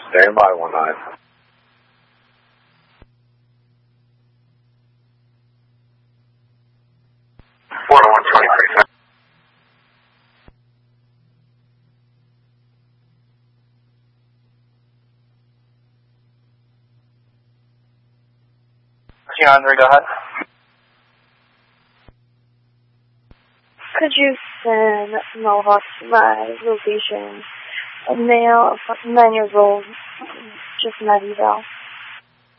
Stand by 19. One 123. Andre, go ahead. Could you send Mohawk my location? A male, 9 years old, just met eval.